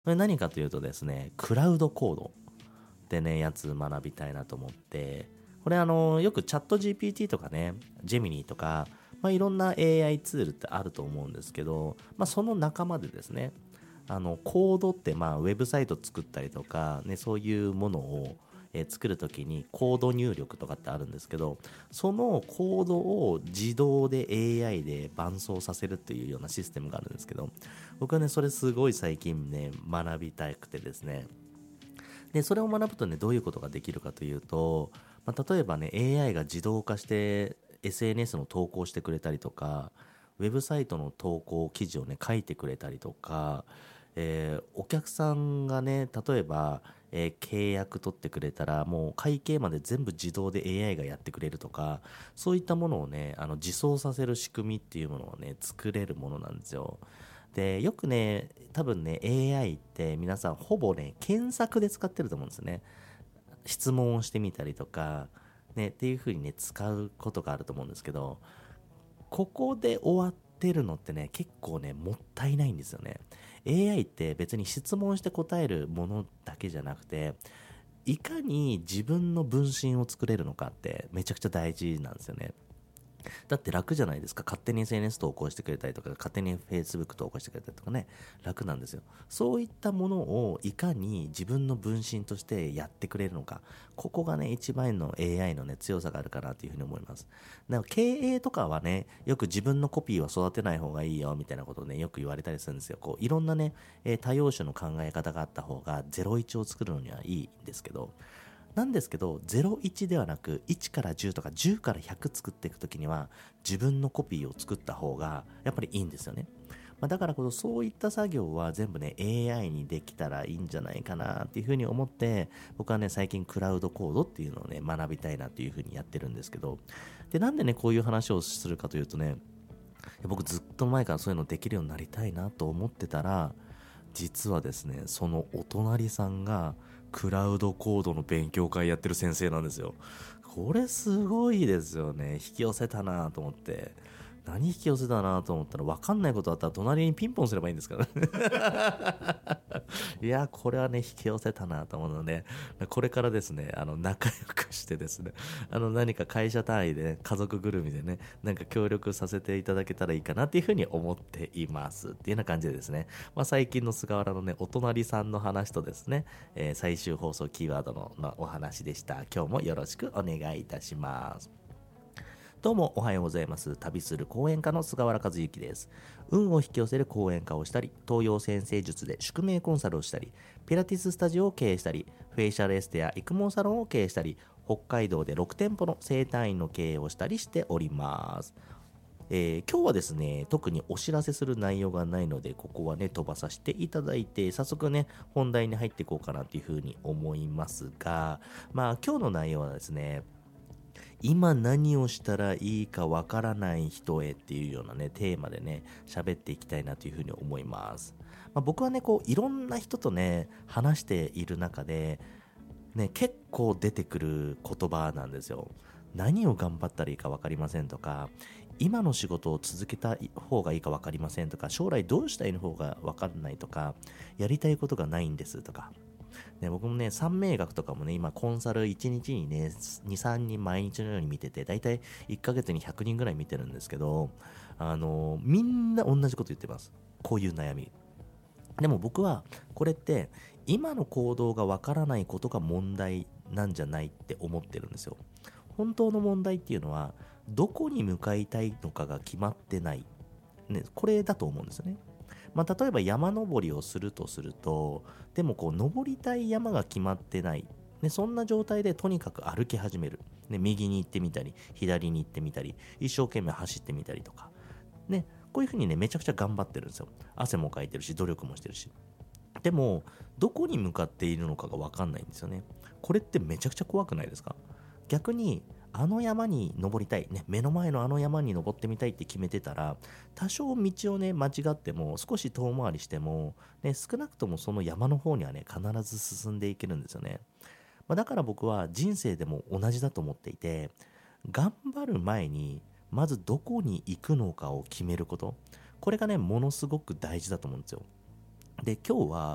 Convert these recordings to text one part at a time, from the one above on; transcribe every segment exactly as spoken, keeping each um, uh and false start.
これ何かというとですね、クラウドコードってね、やつ学びたいなと思って、これあの、よくチャット ジーピーティー とかね、ジェミニーとか、まあ、いろんな エーアイ ツールってあると思うんですけど、まあ、その仲間でですね、あの、コードってまあ、ウェブサイト作ったりとか、ね、そういうものを、えー作るときにコード入力とかってあるんですけど、そのコードを自動で エーアイ で伴走させるっていうようなシステムがあるんですけど、僕はね、それすごい最近ね、学びたくてですね、で、それを学ぶとね、どういうことができるかというと、まあ、例えばね、エーアイ が自動化して エスエヌエス の投稿してくれたりとか、ウェブサイトの投稿記事をね、書いてくれたりとか、えーお客さんがね、例えば、えー契約取ってくれたら、もう会計まで全部自動で エーアイ がやってくれるとか、そういったものをね、あの、自走させる仕組みっていうものをね、作れるものなんですよ。で、よくね、多分ね、エーアイ って皆さんほぼね、検索で使ってると思うんですよね。質問をしてみたりとか、ね、っていう風にね、使うことがあると思うんですけど、ここで終わってるのってね、結構ね、もったいないんですよね。エーアイ って別に質問して答えるものだけじゃなくて、いかに自分の分身を作れるのかってめちゃくちゃ大事なんですよね。だって楽じゃないですか。勝手に エスエヌエス 投稿してくれたりとか、勝手に Facebook 投稿してくれたりとかね、楽なんですよ。そういったものをいかに自分の分身としてやってくれるのか。ここがね、一番の エーアイ のね、強さがあるかなというふうに思います。だから経営とかはね、よく自分のコピーは育てない方がいいよ、みたいなことをね、よく言われたりするんですよ。こう、いろんなね、えー多様種の考え方があった方が、ゼロイチを作るのにはいいんですけど、なんですけど、ゼロイチではなく、いちからじゅうとかじゅうからひゃく作っていくときには、自分のコピーを作った方が、やっぱりいいんですよね。まあ、だからこそ、そういった作業は全部ね、エーアイ にできたらいいんじゃないかなっていうふうに思って、僕はね、最近クラウドコードっていうのをね、学びたいなっていうふうにやってるんですけど、で、なんでね、こういう話をするかというとね、僕ずっと前からそういうのできるようになりたいなと思ってたら、実はですね、そのお隣さんがクラウドコードの勉強会やってる先生なんですよ。これすごいですよね。引き寄せたなと思って。何引き寄せたなと思ったら、分かんないことあったら隣にピンポンすればいいんですからね。いや、これはね、引き寄せたなと思うので、これからですね、あの、仲良くしてですね、あの、何か会社単位でね、家族ぐるみでね、なんか協力させていただけたらいいかなっていうふうに思っています。っていうような感じでですね、まあ、最近の菅原のね、お隣さんの話とですね、えー最終放送キーワードののお話でした。今日もよろしくお願いいたします。どうもおはようございます。旅する講演家の菅原和幸です。運を引き寄せる講演家をしたり、東洋先生術で宿命コンサルをしたり、ピラティススタジオを経営したり、フェイシャルエステや育毛サロンを経営したり、北海道でろく店舗の整体院の経営をしたりしております。えー今日はですね、特にお知らせする内容がないので、ここはね、飛ばさせていただいて、早速ね、本題に入っていこうかなというふうに思いますが、まあ今日の内容はですね、今何をしたらいいかわからない人へっていうようなね、テーマでね、喋っていきたいなというふうに思います。まあ、僕はね、こう、いろんな人とね、話している中で、ね、結構出てくる言葉なんですよ。何を頑張ったらいいか分かりませんとか、今の仕事を続けた方がいいか分かりませんとか、将来どうしたいの方が分からないとか、やりたいことがないんですとか、ね、僕もね、三名学とかもね、今コンサルいちにちにね、に、さんにん毎日のように見てて、だいたいいっかげつにひゃくにんぐらい見てるんですけど、あのみんな同じこと言ってます。こういう悩み。でも僕は、これって、今の行動がわからないことが問題なんじゃないって思ってるんですよ。本当の問題っていうのは、どこに向かいたいのかが決まってない。ね、これだと思うんですよね。まあ、例えば山登りをするとすると、でもこう、登りたい山が決まってない。ね、そんな状態でとにかく歩き始める。ね、右に行ってみたり、左に行ってみたり、一生懸命走ってみたりとか。ね、こういうふうにね、めちゃくちゃ頑張ってるんですよ。汗もかいてるし、努力もしてるし。でも、どこに向かっているのかがわかんないんですよね。これってめちゃくちゃ怖くないですか？逆に、あの山に登りたい、ね、目の前のあの山に登ってみたいって決めてたら、多少道をね、間違っても、少し遠回りしても、ね、少なくともその山の方にはね、必ず進んでいけるんですよね。まあ、だから僕は人生でも同じだと思っていて、頑張る前に、まずどこに行くのかを決めること。これがね、ものすごく大事だと思うんですよ。で、今日は、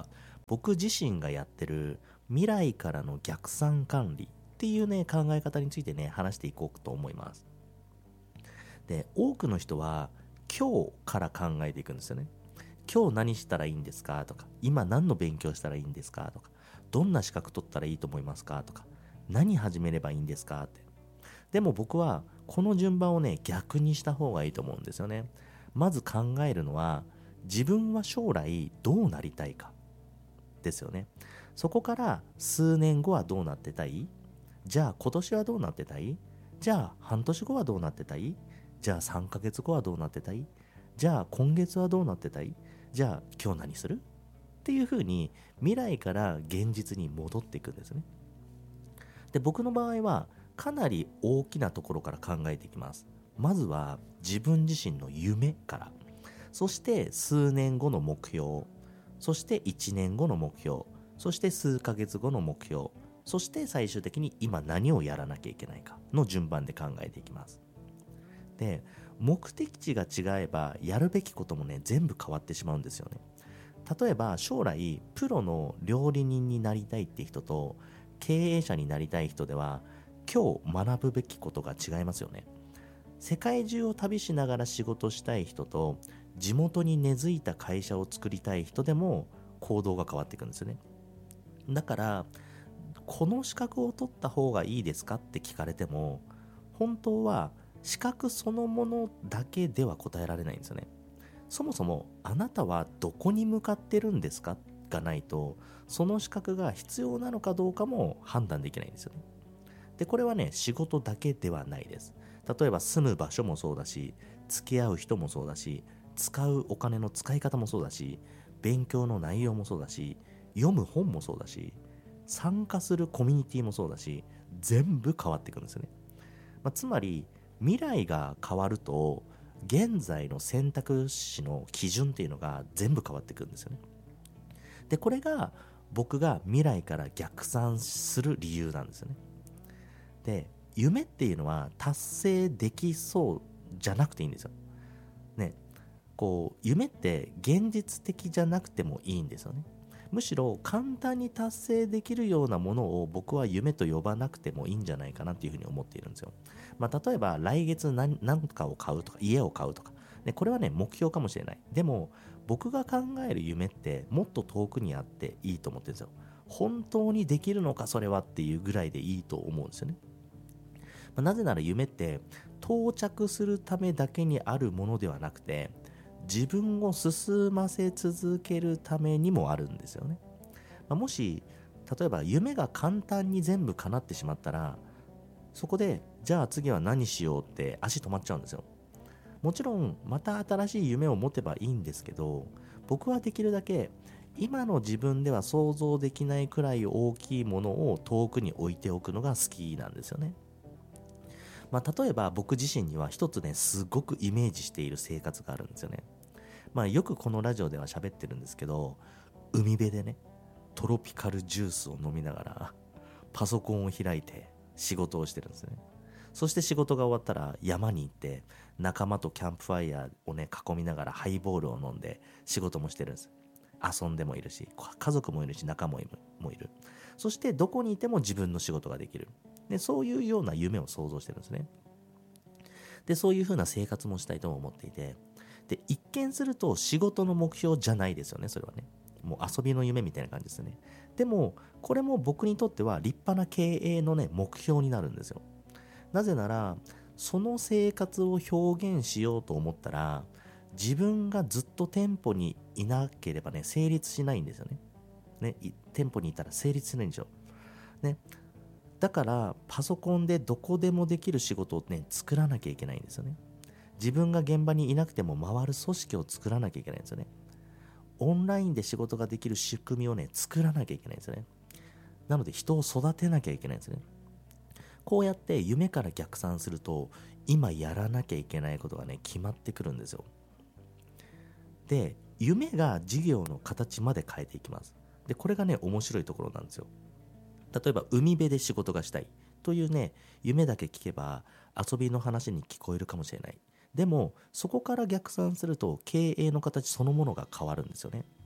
僕自身がやってる未来からの逆算管理っていうね考え方についてね話していこうと思います。で、多くの人は今日から考えていくんですよね。今日何したらいいんですかとか、今何の勉強したらいいんですかとか、どんな資格取ったらいいと思いますかとか、何始めればいいんですかって。でも僕はこの順番をね逆にした方がいいと思うんですよね。まず考えるのは、自分は将来どうなりたいかですよね。そこから数年後はどうなってたい？じゃあ今年はどうなってたい？じゃあ半年後はどうなってたい？じゃあさんかげつごはどうなってたい？じゃあ今月はどうなってたい？じゃあ今日何する？っていう風に未来から現実に戻っていくんですね。で、僕の場合はかなり大きなところから考えていきます。まずは自分自身の夢から、そして数年後の目標、そしていちねんごの目標、そして数ヶ月後の目標、そして最終的に今何をやらなきゃいけないかの順番で考えていきます。で、目的地が違えばやるべきこともね全部変わってしまうんですよね。例えば将来プロの料理人になりたいって人と経営者になりたい人では今日学ぶべきことが違いますよね。世界中を旅しながら仕事したい人と地元に根付いた会社を作りたい人でも行動が変わっていくんですよね。だからこの資格を取った方がいいですかって聞かれても、本当は資格そのものだけでは答えられないんですよね。そもそもあなたはどこに向かってるんですかがないと、その資格が必要なのかどうかも判断できないんですよね。で、これはね仕事だけではないです。例えば住む場所もそうだし、付き合う人もそうだし、使うお金の使い方もそうだし、勉強の内容もそうだし、読む本もそうだし、参加するコミュニティもそうだし、全部変わっていくんですよね。まあ、つまり未来が変わると現在の選択肢の基準っていうのが全部変わってくるんですよね。で、これが僕が未来から逆算する理由なんですよね。で、夢っていうのは達成できそうじゃなくていいんですよね。こう夢って現実的じゃなくてもいいんですよね。むしろ簡単に達成できるようなものを僕は夢と呼ばなくてもいいんじゃないかなっていうふうに思っているんですよ。まあ、例えば来月 何, 何かを買うとか家を買うとか、ね、これはね目標かもしれない。でも僕が考える夢ってもっと遠くにあっていいと思ってるんですよ。本当にできるのかそれはっていうぐらいでいいと思うんですよね。まあ、なぜなら夢って到着するためだけにあるものではなくて、自分を進ませ続けるためにもあるんですよね。まあ、もし例えば夢が簡単に全部叶ってしまったら、そこでじゃあ次は何しようって足止まっちゃうんですよ。もちろんまた新しい夢を持てばいいんですけど、僕はできるだけ今の自分では想像できないくらい大きいものを遠くに置いておくのが好きなんですよね。まあ、例えば僕自身には一つねすごくイメージしている生活があるんですよね。まあ、よくこのラジオでは喋ってるんですけど、海辺でねトロピカルジュースを飲みながらパソコンを開いて仕事をしてるんですね。そして仕事が終わったら山に行って仲間とキャンプファイヤーをね囲みながらハイボールを飲んで仕事もしてるんです。遊んでもいるし、家族もいるし、仲間もいる。そしてどこにいても自分の仕事ができる。で、そういうような夢を想像してるんですね。で、そういう風な生活もしたいとも思っていて、で、一見すると仕事の目標じゃないですよね、それはね。もう遊びの夢みたいな感じですね。でもこれも僕にとっては立派な経営のね目標になるんですよ。なぜならその生活を表現しようと思ったら、自分がずっと店舗にいなければね成立しないんですよね。ね、店舗にいたら成立しないんですよ。ね、だからパソコンでどこでもできる仕事をね作らなきゃいけないんですよね。自分が現場にいなくても回る組織を作らなきゃいけないんですよね。オンラインで仕事ができる仕組みをね作らなきゃいけないんですよね。なので人を育てなきゃいけないんですね。こうやって夢から逆算すると今やらなきゃいけないことがね決まってくるんですよ。で、夢が事業の形まで変えていきます。で、これがね面白いところなんですよ。例えば海辺で仕事がしたいというね夢だけ聞けば遊びの話に聞こえるかもしれない。でもそこから逆算すると経営の形そのものが変わるんですよね。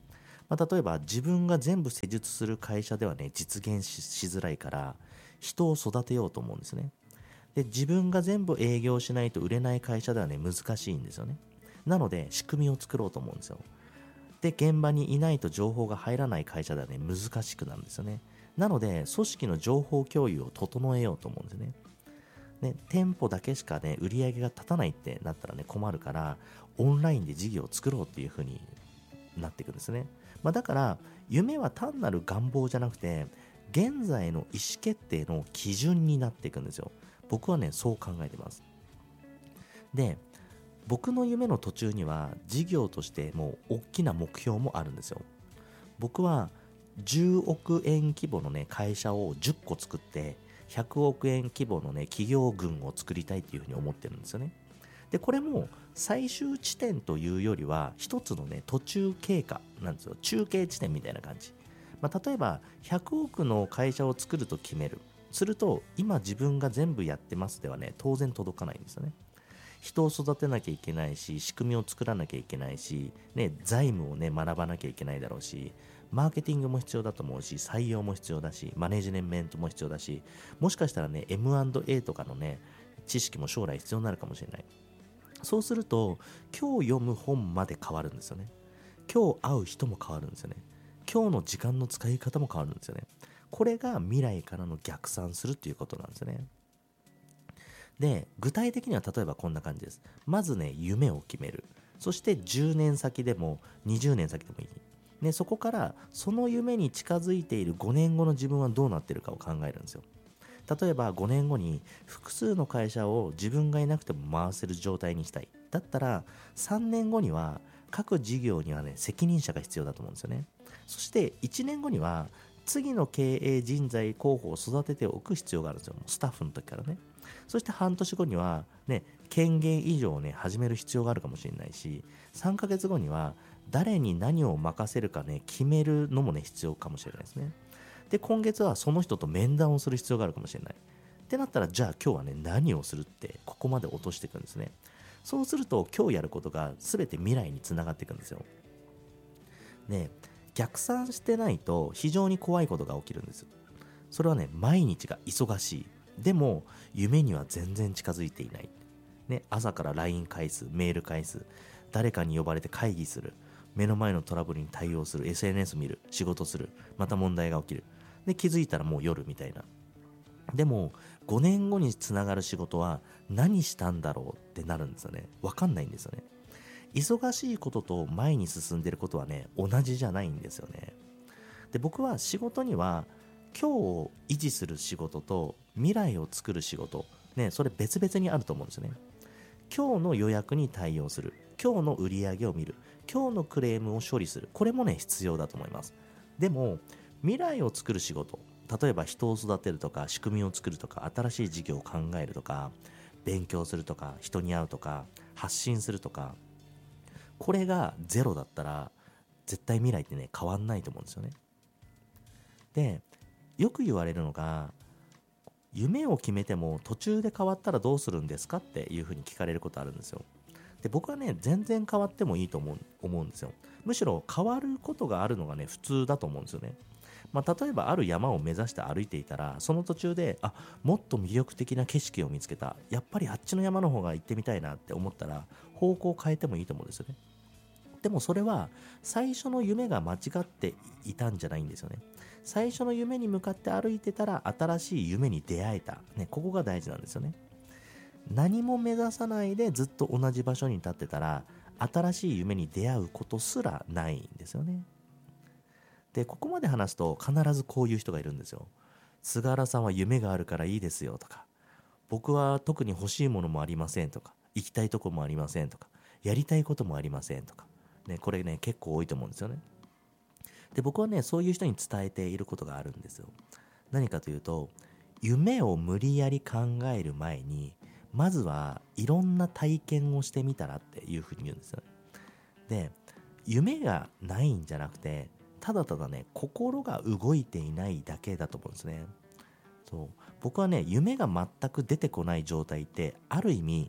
まあ、例えば自分が全部施術する会社ではね実現 し, しづらいから人を育てようと思うんですね。で自分が全部営業しないと売れない会社ではね難しいんですよね。なので仕組みを作ろうと思うんですよ。で現場にいないと情報が入らない会社ではね難しくなるんですよね。なので組織の情報共有を整えようと思うんですね。ね、店舗だけしかね売り上げが立たないってなったらね困るから、オンラインで事業を作ろうっていう風になっていくんですね。まあ、だから夢は単なる願望じゃなくて現在の意思決定の基準になっていくんですよ。僕はねそう考えてます。で僕の夢の途中には事業としてもう大きな目標もあるんですよ。僕はじゅうおくえん規模のね会社をじゅっこ作ってひゃくおくえん規模のね企業群を作りたいっていうふうに思ってるんですよね。でこれも最終地点というよりは一つのね途中経過なんですよ。中継地点みたいな感じ。まあ、例えばひゃくおくの会社を作ると決めるすると今自分が全部やってますではね当然届かないんですよね。人を育てなきゃいけないし仕組みを作らなきゃいけないし、ね、財務をね学ばなきゃいけないだろうし、マーケティングも必要だと思うし、採用も必要だし、マネジメントも必要だし、もしかしたらね エムアンドエー とかのね知識も将来必要になるかもしれない。そうすると今日読む本まで変わるんですよね。今日会う人も変わるんですよね。今日の時間の使い方も変わるんですよね。これが未来からの逆算するっていうことなんですよね。で具体的には例えばこんな感じです。まずね夢を決める。そしてじゅうねん先でもにじゅうねん先でもいい、ね、そこからその夢に近づいているごねんごの自分はどうなっているかを考えるんですよ。例えばごねんごに複数の会社を自分がいなくても回せる状態にしたい。だったらさんねんごには各事業にはね責任者が必要だと思うんですよね。そしていちねんごには次の経営人材候補を育てておく必要があるんですよ。スタッフの時からね。そして半年後にはね権限以上をね始める必要があるかもしれないし、さんかげつごには誰に何を任せるかね決めるのもね必要かもしれないですね。で今月はその人と面談をする必要があるかもしれないってなったら、じゃあ今日はね何をするってここまで落としていくんですね。そうすると今日やることが全て未来につながっていくんですよ。で逆算してないと非常に怖いことが起きるんです。それはね毎日が忙しい、でも夢には全然近づいていない、ね、朝から ライン 返す、メール返す、誰かに呼ばれて会議する、目の前のトラブルに対応する、 エスエヌエス 見る、仕事する、また問題が起きる、で気づいたらもう夜みたいな。でもごねんごにつながる仕事は何したんだろうってなるんですよね。分かんないんですよね。忙しいことと前に進んでいることはね同じじゃないんですよね。で僕は仕事には今日を維持する仕事と未来を作る仕事、ね、それ別々にあると思うんですよね。今日の予約に対応する、今日の売り上げを見る、今日のクレームを処理する、これもね必要だと思います。でも未来を作る仕事、例えば人を育てるとか仕組みを作るとか新しい事業を考えるとか勉強するとか人に会うとか発信するとか、これがゼロだったら絶対未来ってね変わんないと思うんですよね。でよく言われるのが、夢を決めても途中で変わったらどうするんですかっていうふうに聞かれることあるんですよ。で僕はね全然変わってもいいと思う、思うんですよ。むしろ変わることがあるのがね普通だと思うんですよね。まあ、例えばある山を目指して歩いていたらその途中であもっと魅力的な景色を見つけた、やっぱりあっちの山の方が行ってみたいなって思ったら方向を変えてもいいと思うんですよね。でもそれは最初の夢が間違っていたんじゃないんですよね。最初の夢に向かって歩いてたら新しい夢に出会えた、ね、ここが大事なんですよね。何も目指さないでずっと同じ場所に立ってたら新しい夢に出会うことすらないんですよね。でここまで話すと必ずこういう人がいるんですよ。菅原さんは夢があるからいいですよとか、僕は特に欲しいものもありませんとか、行きたいとこもありませんとか、やりたいこともありませんとか、ね、これね結構多いと思うんですよね。で僕はねそういう人に伝えていることがあるんですよ。何かというと、夢を無理やり考える前にまずはいろんな体験をしてみたらっていうふうに言うんですよ。で夢がないんじゃなくてただただね心が動いていないだけだと思うんですね。そう僕はね夢が全く出てこない状態ってある意味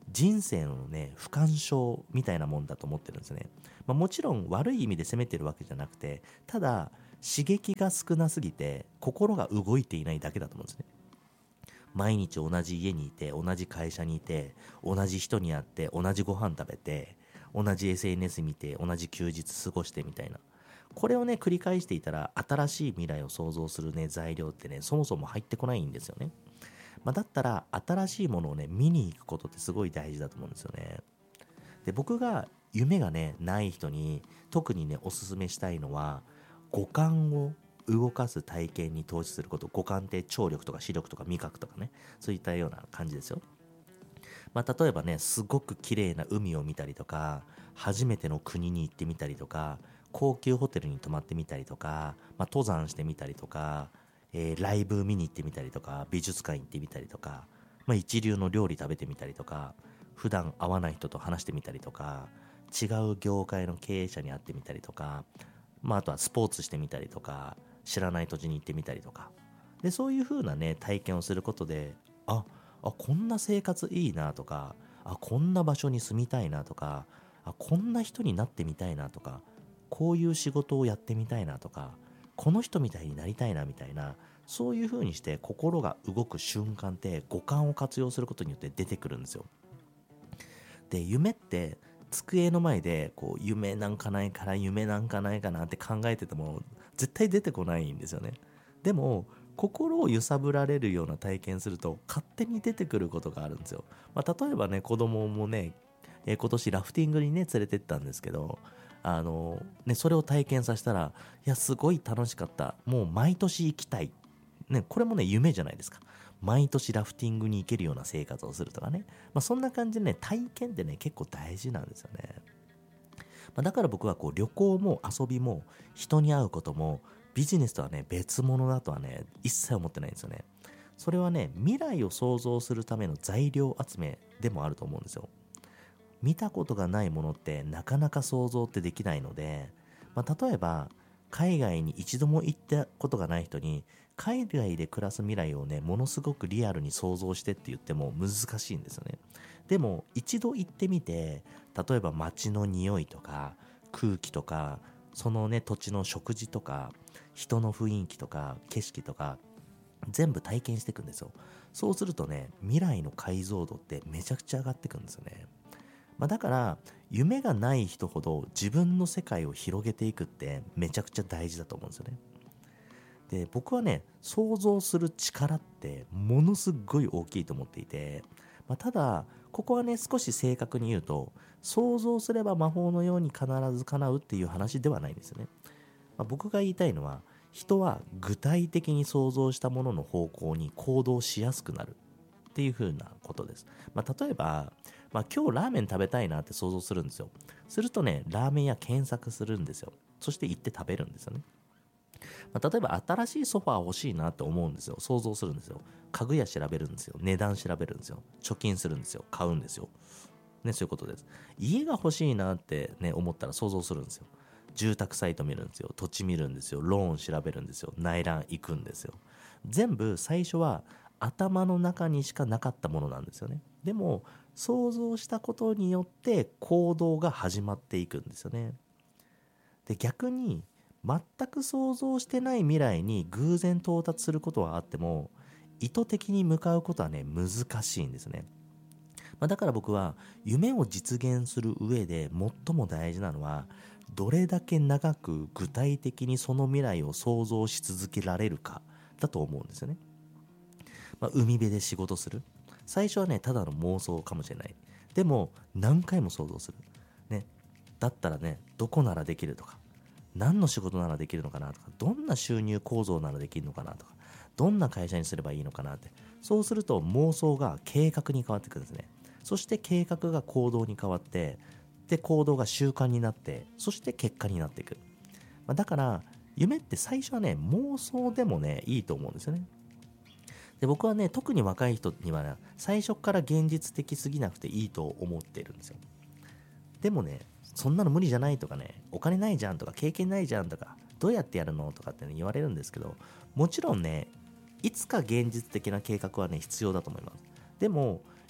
人生のね不干渉みたいなもんだと思ってるんですね。まあ、もちろん悪い意味で責めてるわけじゃなくて、ただ刺激が少なすぎて心が動いていないだけだと思うんですね。毎日同じ家にいて、同じ会社にいて、同じ人に会って、同じご飯食べて、同じ エスエヌエス 見て、同じ休日過ごしてみたいな、これをね繰り返していたら新しい未来を想像するね材料ってねそもそも入ってこないんですよね。まあ、だったら新しいものをね見に行くことってすごい大事だと思うんですよね。で、僕が夢がねない人に特にねおすすめしたいのは、五感を動かす体験に投資すること。五感って聴力とか視力とか味覚とかね、そういったような感じですよ。まあ、例えばね、すごく綺麗な海を見たりとか、初めての国に行ってみたりとか、高級ホテルに泊まってみたりとか、まあ、登山してみたりとか、えーライブ見に行ってみたりとか、美術館行ってみたりとか、まあ、一流の料理食べてみたりとか、普段会わない人と話してみたりとか、違う業界の経営者に会ってみたりとか、まあ、あとはスポーツしてみたりとか、知らない土地に行ってみたりとか、でそういう風なね体験をすることで、ああこんな生活いいなとか、あこんな場所に住みたいなとか、あこんな人になってみたいなとか、こういう仕事をやってみたいなとか、この人みたいになりたいなみたいな、そういう風にして心が動く瞬間って五感を活用することによって出てくるんですよ。で、夢って机の前でこう夢なんかないから夢なんかないかなって考えてても絶対出てこないんですよね。でも心を揺さぶられるような体験すると勝手に出てくることがあるんですよ。まあ、例えばね、子供もね、えー今年ラフティングにね連れてったんですけど、あのね、それを体験させたら、いやすごい楽しかった、もう毎年行きたい、ね、これもね夢じゃないですか。毎年ラフティングに行けるような生活をするとかね、まあ、そんな感じでね体験ってね結構大事なんですよね。まあ、だから僕はこう旅行も遊びも人に会うこともビジネスとはね別物だとはね一切思ってないんですよね。それはね未来を想像するための材料集めでもあると思うんですよ。見たことがないものってなかなか想像ってできないので、まあ、例えば海外に一度も行ったことがない人に海外で暮らす未来をねものすごくリアルに想像してって言っても難しいんですよね。でも一度行ってみて、例えば街の匂いとか空気とか、そのね土地の食事とか人の雰囲気とか景色とか全部体験していくんですよ。そうするとね未来の解像度ってめちゃくちゃ上がっていくんですよね。まあ、だから夢がない人ほど自分の世界を広げていくってめちゃくちゃ大事だと思うんですよね。で、僕はね想像する力ってものすごい大きいと思っていて、まあ、ただここはね少し正確に言うと、想像すれば魔法のように必ず叶うっていう話ではないんですよね。まあ、僕が言いたいのは、人は具体的に想像したものの方向に行動しやすくなるっていう風なことです。まあ、例えば、まあ、今日ラーメン食べたいなって想像するんですよ。するとね、ラーメン屋検索するんですよ。そして行って食べるんですよね。まあ、例えば新しいソファー欲しいなって思うんですよ。想像するんですよ。家具屋調べるんですよ。値段調べるんですよ。貯金するんですよ。買うんですよ。ね、そういうことです。家が欲しいなってね、思ったら想像するんですよ。住宅サイト見るんですよ。土地見るんですよ。ローン調べるんですよ。内覧行くんですよ。全部最初は頭の中にしかなかったものなんですよね。でも想像したことによって行動が始まっていくんですよね。で、逆に全く想像してない未来に偶然到達することはあっても、意図的に向かうことはね難しいんですね。まあ、だから僕は夢を実現する上で最も大事なのは、どれだけ長く具体的にその未来を想像し続けられるかだと思うんですよね。まあ、海辺で仕事する、最初はねただの妄想かもしれない。でも何回も想像する、ね、だったらねどこならできるとか、何の仕事ならできるのかなとか、どんな収入構造ならできるのかなとか、どんな会社にすればいいのかなって、そうすると妄想が計画に変わってくるんですね。そして計画が行動に変わって、で行動が習慣になって、そして結果になっていく。まあ、だから夢って最初はね妄想でもねいいと思うんですよね。で、僕はね特に若い人には、ね、最初から現実的すぎなくていいと思ってるんですよ。でもね、そんなの無理じゃないとかね、お金ないじゃんとか経験ないじゃんとか、どうやってやるのとかって、ね、言われるんですけど、もちろんねいつか現実的な計画はね必要だと思います。でも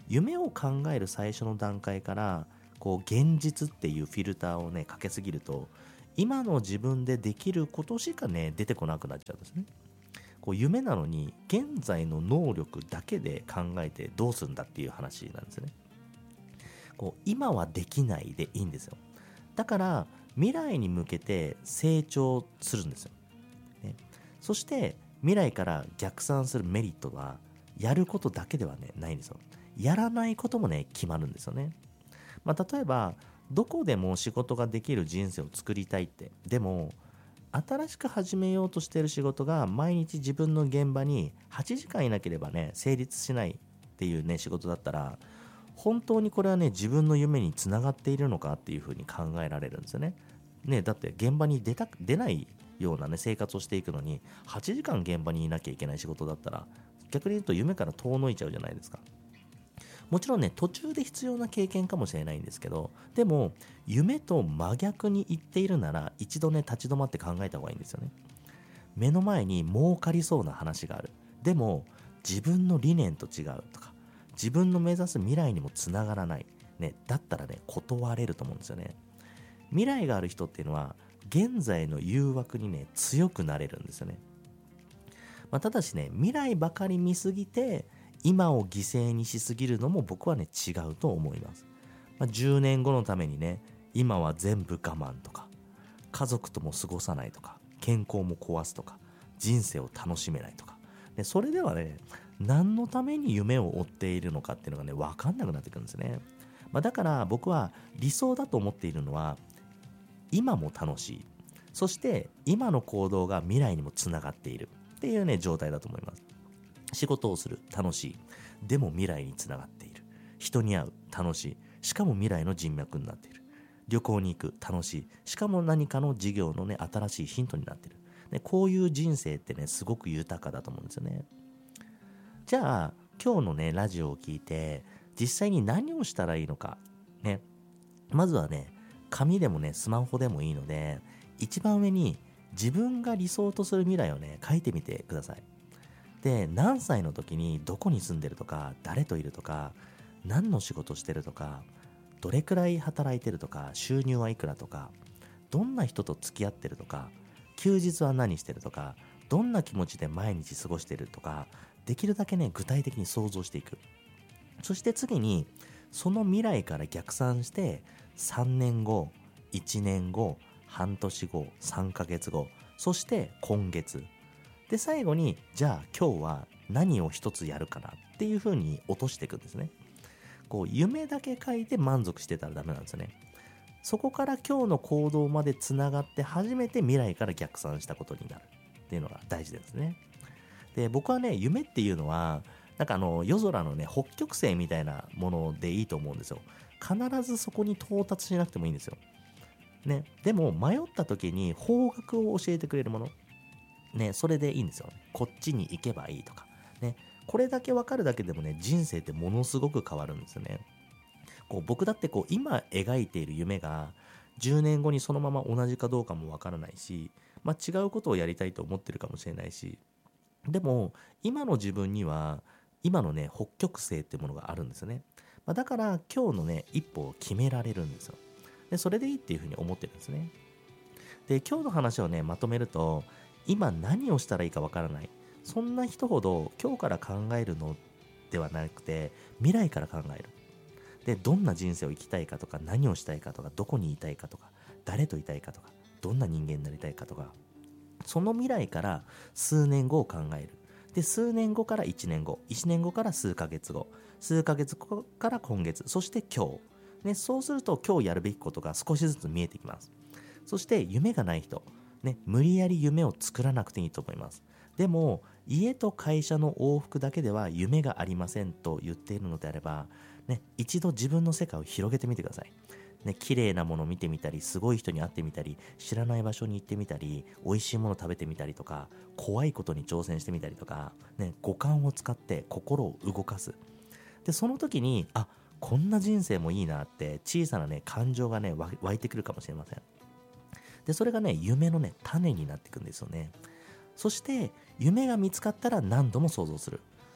夢を考える最初の段階からこう現実っていうフィルターをねかけすぎると、今の自分でできることしかね出てこなくなっちゃうんですね。こう夢なのに現在の能力だけで考えてどうするんだっていう話なんですね。こう今はできないでいいんですよ。だから未来に向けて成長するんですよ、ね、そして未来から逆算するメリットはやることだけでは、ね、ないんですよ。やらないこともね決まるんですよね。まあ、例えばどこでも仕事ができる人生を作りたいって、でも新しく始めようとしている仕事が毎日自分の現場にはちじかんいなければね成立しないっていうね仕事だったら、本当にこれはね自分の夢につながっているのかっていうふうに考えられるんですよね。ね、だって現場に出た出ないようなね生活をしていくのにはちじかん現場にいなきゃいけない仕事だったら、逆に言うと夢から遠のいちゃうじゃないですか。もちろんね途中で必要な経験かもしれないんですけど、でも夢と真逆に言っているなら一度ね立ち止まって考えた方がいいんですよね。目の前に儲かりそうな話がある、でも自分の理念と違うとか自分の目指す未来にもつながらない、ね、だったらね断れると思うんですよね。未来がある人っていうのは現在の誘惑にね強くなれるんですよね。まあ、ただしね未来ばかり見すぎて今を犠牲にしすぎるのも僕はね違うと思います。まあ、じゅうねんごのためにね今は全部我慢とか家族とも過ごさないとか健康も壊すとか人生を楽しめないとか、でそれではね何のために夢を追っているのかっていうのがね分かんなくなってくるんですね。まあ、だから僕は理想だと思っているのは今も楽しい、そして今の行動が未来にもつながっているっていうね状態だと思います。仕事をする楽しい、でも未来につながっている、人に会う楽しい、しかも未来の人脈になっている、旅行に行く楽しい、しかも何かの事業のね新しいヒントになっている、ね、こういう人生ってねすごく豊かだと思うんですよね。じゃあ今日のねラジオを聞いて実際に何をしたらいいのかね、まずはね紙でもねスマホでもいいので一番上に自分が理想とする未来をね書いてみてください。で何歳の時にどこに住んでるとか誰といるとか何の仕事してるとかどれくらい働いてるとか収入はいくらとかどんな人と付き合ってるとか休日は何してるとかどんな気持ちで毎日過ごしてるとか、できるだけね具体的に想像していく。そして次にその未来から逆算してさんねんご、いちねんご、半年後、さんかげつご、そして今月で最後にじゃあ今日は何を一つやるかなっていう風に落としていくんですね。こう夢だけ書いて満足してたらダメなんですよね。そこから今日の行動までつながって初めて未来から逆算したことになるっていうのが大事ですね。で僕はね夢っていうのはなんかあの夜空のね北極星みたいなものでいいと思うんですよ。必ずそこに到達しなくてもいいんですよ、ね、でも迷った時に方角を教えてくれるものね、それでいいんですよ。こっちに行けばいいとかね、これだけ分かるだけでもね人生ってものすごく変わるんですよね。こう僕だってこう今描いている夢がじゅうねんごにそのまま同じかどうかも分からないし、まあ、違うことをやりたいと思ってるかもしれないし、でも今の自分には今のね北極星ってものがあるんですよね。まあ、だから今日のね一歩を決められるんですよ。でそれでいいっていうふうに思ってるんですね。で今日の話をねまとめると、今何をしたらいいかわからない、そんな人ほど今日から考えるのではなくて未来から考える。でどんな人生を生きたいかとか何をしたいかとかどこにいたいかとか誰といたいかとかどんな人間になりたいかとか、その未来から数年後を考える。で数年後からいちねんご、いちねんごから数ヶ月後、数ヶ月後から今月、そして今日、ね、そうすると今日やるべきことが少しずつ見えてきます。そして夢がない人、ね、無理やり夢を作らなくていいと思います。でも家と会社の往復だけでは夢がありませんと言っているのであれば、ね、一度自分の世界を広げてみてください。ね、綺麗なものを見てみたり、すごい人に会ってみたり、知らない場所に行ってみたり、美味しいものを食べてみたりとか、怖いことに挑戦してみたりとか、ね、五感を使って心を動かす。でその時にあこんな人生もいいなって小さなね感情がね湧いてくるかもしれません。でそれがね夢のね種になっていくんですよね。そして夢が見つかったら何度も想像する。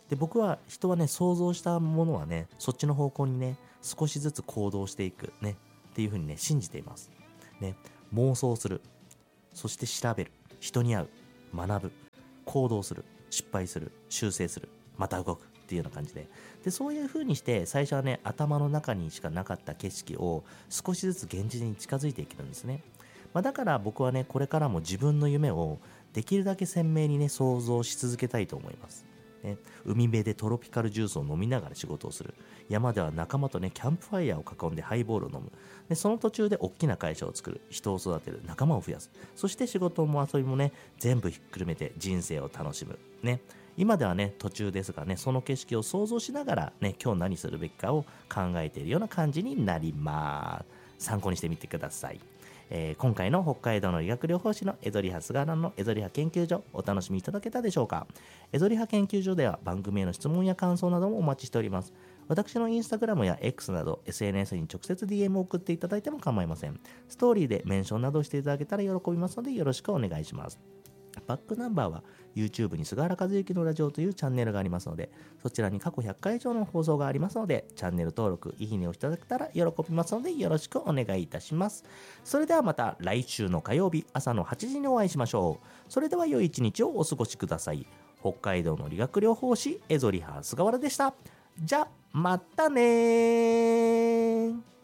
で僕は人はね想像したものはねそっちの方向にね少しずつ行動していくねっていうふうにね信じていますね。妄想する、そして調べる、人に会う、学ぶ、行動する、失敗する、修正する、また動くっていうような感じで、でそういう風にして最初はね頭の中にしかなかった景色を少しずつ現実に近づいていけるんですね。まあ、だから僕はねこれからも自分の夢をできるだけ鮮明にね想像し続けたいと思います。ね、海辺でトロピカルジュースを飲みながら仕事をする、山では仲間とねキャンプファイヤーを囲んでハイボールを飲む、でその途中で大きな会社を作る、人を育てる、仲間を増やす、そして仕事も遊びもね全部ひっくるめて人生を楽しむね。今ではね途中ですがねその景色を想像しながらね今日何するべきかを考えているような感じになります。参考にしてみてください。えー、今回の北海道の理学療法士のエゾリハ菅原のエゾリハ研究所、お楽しみいただけたでしょうか。エゾリハ研究所では番組への質問や感想などもお待ちしております。私のインスタグラムや X など エスエヌエス に直接 ディーエム を送っていただいても構いません。ストーリーでメンションなどしていただけたら喜びますのでよろしくお願いします。バックナンバーは YouTube に菅原和之のラジオというチャンネルがありますので、そちらに過去ひゃっかい以上の放送がありますので、チャンネル登録、いいねをいただけたら喜びますのでよろしくお願いいたします。それではまた来週の火曜日朝のはちじにお会いしましょう。それでは良い一日をお過ごしください。北海道の理学療法士エゾリハ菅原でした。じゃまたねー。